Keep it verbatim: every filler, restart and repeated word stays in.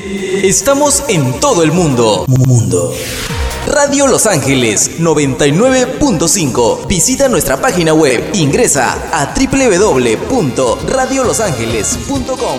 Estamos en todo el mundo. Mundo. Radio Los Ángeles noventa y nueve punto cinco. Visita nuestra página web. Ingresa a doble u doble u doble u punto radio los ángeles punto com.